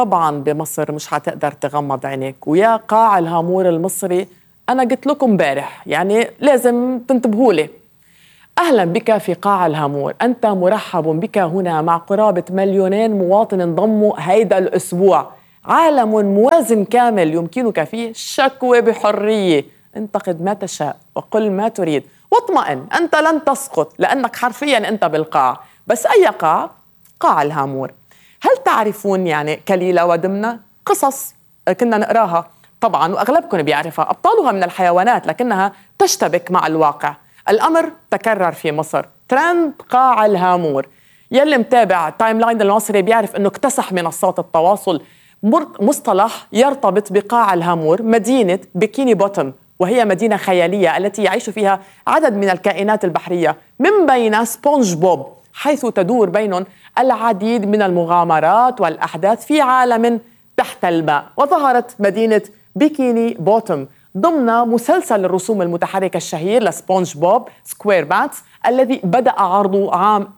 طبعا بمصر مش هتقدر تغمض عينيك، ويا قاع الهامور المصري أنا قلت لكم امبارح يعني لازم تنتبهوا لي. أهلا بك في قاع الهامور، أنت مرحب بك هنا مع قرابة 2,000,000 مواطن انضموا هيدا الأسبوع. عالم موازن كامل يمكنك فيه الشكوى بحرية، انتقد ما تشاء وقل ما تريد واطمئن، أنت لن تسقط لأنك حرفيا أنت بالقاع. بس أي قاع؟ قاع الهامور. هل تعرفون يعني كليلة ودمنة؟ قصص كنا نقراها طبعا وأغلبكم بيعرفها، أبطالها من الحيوانات لكنها تشتبك مع الواقع. الأمر تكرر في مصر، ترند قاع الهامور. يلي متابع تايم لاين المصري بيعرف أنه اكتسح منصات التواصل مصطلح يرتبط بقاع الهامور، مدينة بيكيني بوتوم، وهي مدينة خيالية التي يعيش فيها عدد من الكائنات البحرية من بين سبونج بوب، حيث تدور بينهم العديد من المغامرات والأحداث في عالم تحت الماء. وظهرت مدينة بيكيني بوتوم ضمن مسلسل الرسوم المتحركة الشهير لسبونج بوب سكوير باتس الذي بدأ عرضه عام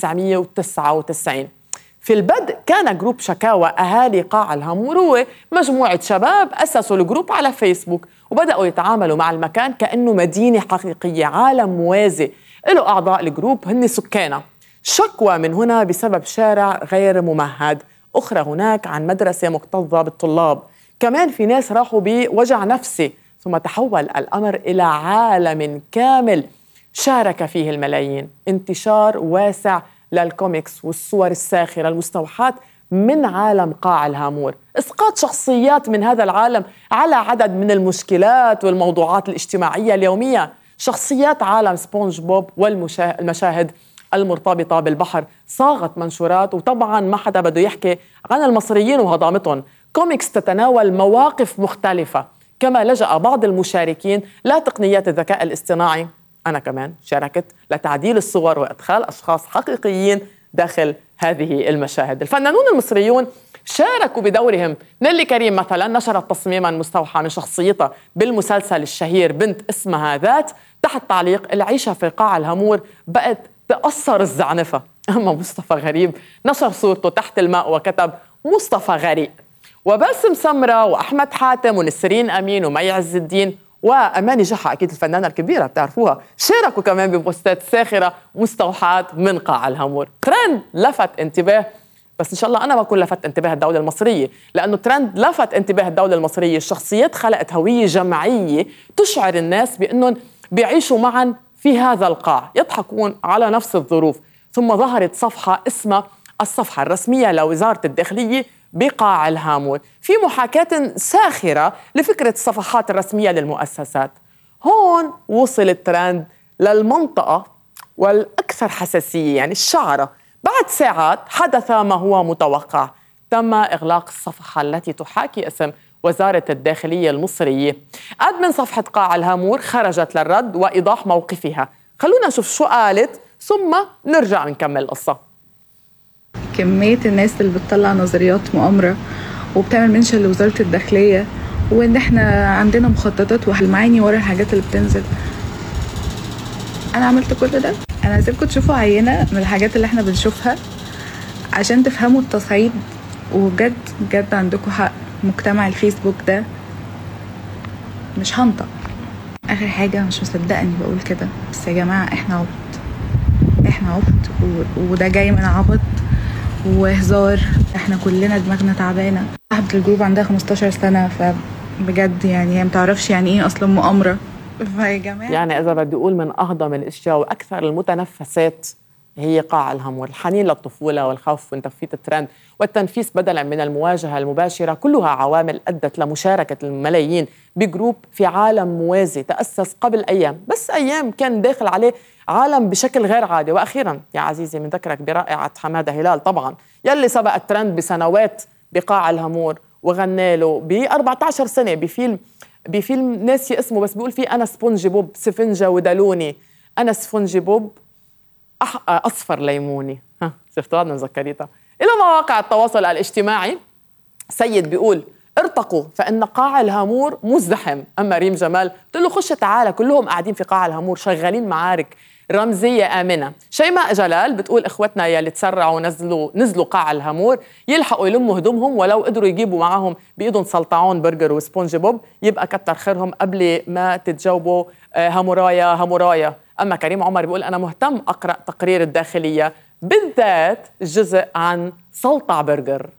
1999. في البدء كان جروب شكاوى أهالي قاع الهامور، هو مجموعة شباب أسسوا الجروب على فيسبوك وبدأوا يتعاملوا مع المكان كأنه مدينة حقيقية، عالم موازي له أعضاء الجروب هن سكانه. شكوى من هنا بسبب شارع غير ممهد، أخرى هناك عن مدرسة مكتظة بالطلاب، كمان في ناس راحوا بوجع نفسي، ثم تحول الأمر إلى عالم كامل شارك فيه الملايين. انتشار واسع للكوميكس والصور الساخرة المستوحاة من عالم قاع الهامور، إسقاط شخصيات من هذا العالم على عدد من المشكلات والموضوعات الاجتماعية اليومية. شخصيات عالم سبونج بوب والمشاهد المرتبطة بالبحر صاغت منشورات، وطبعا ما حدا بده يحكي عن المصريين وهضامتهم. كوميكس تتناول مواقف مختلفة، كما لجأ بعض المشاركين لتقنيات الذكاء الاصطناعي، أنا كمان شاركت، لتعديل الصور وإدخال أشخاص حقيقيين داخل هذه المشاهد. الفنانون المصريون شاركوا بدورهم. نيلي كريم مثلا نشرت تصميما مستوحى من شخصيتها بالمسلسل الشهير بنت اسمها ذات، تحت تعليق العيشة في قاع الهامور بقت تأثر الزعنفة. أما مصطفى غريب نشر صورته تحت الماء وكتب مصطفى غريق. وباسم سمرة وأحمد حاتم ونسرين أمين ومي عز الدين وأماني جحا، أكيد الفنانة الكبيرة بتعرفوها، شاركوا كمان ببوستات ساخرة مستوحاة من قاع الهامور. ترند لفت انتباه، بس إن شاء الله أنا ما أكون لفت انتباه الدولة المصرية، لأنه ترند لفت انتباه الدولة المصرية. الشخصيات خلقت هوية جماعية تشعر الناس بأنهم بيعيشوا معا في هذا القاع، يضحكون على نفس الظروف. ثم ظهرت صفحة اسمها الصفحة الرسمية لوزارة الداخلية بقاع الهامور، في محاكاة ساخرة لفكرة الصفحات الرسمية للمؤسسات. هون وصل الترند للمنطقة والأكثر حساسية، يعني الشعرة. بعد ساعات حدث ما هو متوقع، تم إغلاق الصفحة التي تحاكي اسم وزارة الداخلية المصرية. أدمن صفحة قاع الهامور خرجت للرد وإيضاح موقفها. خلونا نشوف شو قالت ثم نرجع نكمل القصة. كمية الناس اللي بتطلع نظريات مؤامرة وبتعمل منشن لوزارة الداخلية، وإن إحنا عندنا مخططات والمعاني ورا الحاجات اللي بتنزل. أنا عملت كل ده. أنا هسيبكم تشوفوا عينة من الحاجات اللي إحنا بنشوفها عشان تفهموا التصعيد، وبجد بجد عندكم حق. مجتمع الفيسبوك ده مش هنطق. آخر حاجة، مش مصدقني بقول كده، بس يا جماعة إحنا عبط، إحنا عبط، وده جاي من عبط وهزار. احنا كلنا دماغنا تعبانه. صاحبه الجروب عندها 15 سنه، فبجد يعني هي متعرفش يعني ايه اصلا مؤامره. فيا جماعه يعني اذا بدي اقول من اهضم الاشياء واكثر المتنفسات هي قاع الهامور. الحنين للطفوله والخوف من تفويت الترند والتنفيس بدلا من المواجهه المباشره، كلها عوامل ادت لمشاركه الملايين بجروب في عالم موازي تاسس قبل ايام، بس ايام كان داخل عليه عالم بشكل غير عادي. واخيرا يا عزيزي بنذكرك برائعه حماده هلال، طبعا يلي سبق الترند بسنوات بقاع الهامور وغنى له ب 14 سنه بفيلم ناسي اسمه، بس بيقول فيه انا سبونج بوب سفنجه ودلوني، انا سفنج بوب اصفر ليموني. شفتوا هذا مذكريتها. الى مواقع التواصل الاجتماعي سيد بيقول ارتقوا فان قاع الهامور مزدحم. اما ريم جمال بتقول له خش تعالى، كلهم قاعدين في قاع الهامور شغالين معارك رمزية آمنة. شيماء جلال بتقول إخوتنا يلي تسرعوا نزلوا قاع الهامور يلحقوا يلموا هدومهم، ولو قدروا يجيبوا معهم بإيدهم سلطعون برجر وسبونج بوب يبقى كتر خيرهم قبل ما تتجاوبوا هامورايا. أما كريم عمر بيقول أنا مهتم أقرأ تقرير الداخلية بالذات الجزء عن سلطع برجر.